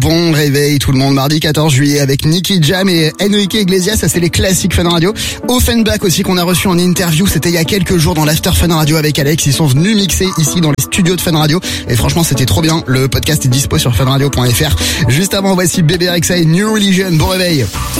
Bon réveil tout le monde, mardi 14 juillet avec Nicky Jam et Enrique Iglesias, ça c'est les classiques Fun Radio. Offenbach aussi qu'on a reçu en interview, c'était il y a quelques jours dans l'After Fun Radio avec Alex, ils sont venus mixer ici dans les studios de Fun Radio et franchement c'était trop bien, le podcast est dispo sur funradio.fr. Juste avant voici Bébé Rexha et New Religion, bon réveil.